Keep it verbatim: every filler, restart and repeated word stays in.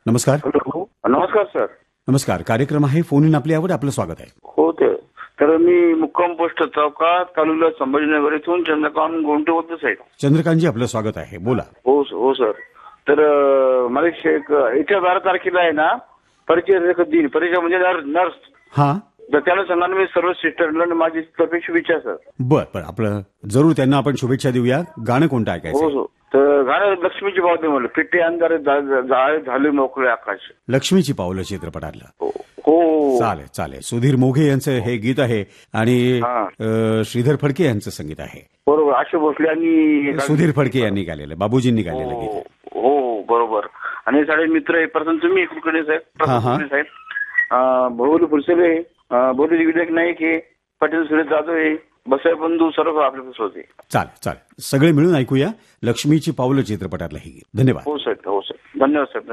नमस्कार. हॅलो, नमस्कार सर. नमस्कार. कार्यक्रम आहे फोन इन आपली आवड. आपलं स्वागत आहे. हो ते तर मी मुक्काम पोस्ट चौकात तालुका संभाजीनगर इथून चंद्रकांत गोमटे बोलतो साहेब. चंद्रकांतजी आपलं स्वागत आहे. बोला. हो हो सर. तर अं, मला एक येत्या बारा तारखेला आहे ना परिचय दिन परिचय म्हणजे नर्स. हा तर त्याला सांगणार मी सर्व सिस्टरला माझी तर्फे शुभेच्छा सर. बर बर आपलं जरूर त्यांना आपण शुभेच्छा देऊया. गाणं कोणतं हो ऐकायचं? हो. तर गाणं लक्ष्मीची बाबत म्हणलं पिट्टे अंधारे जाळे झाले मोकळे आकाश. लक्ष्मीची पावलं चित्रपटातलं. हो हो. चालेल चालेल. सुधीर मोघे यांचं हे गीत आहे आणि हा. अ, श्रीधर फडके यांचं संगीत आहे. बरोबर. आशा भोसले आणि सुधीर फडके यांनी गायलेलं, बाबूजींनी गायलेलं गीत आहे. हो हो बरोबर. आणि साडे मित्र आहे प्रथम तुम्ही कुलकर्णी साहेब, हा, हा. प्रथम साहेब, बहुल फुलसेले, बहुल विवेक नाईक आहे, पाटील सुरेश जाधव आहे, बसाई बंधू सर्व आपल्यापासून होते. चालेल चालेल. सगळे मिळून ऐकूया लक्ष्मीची पावलं चित्रपटातलं हे गीत. धन्यवाद. हो साहेब. हो साहेब. धन्यवाद साहेब.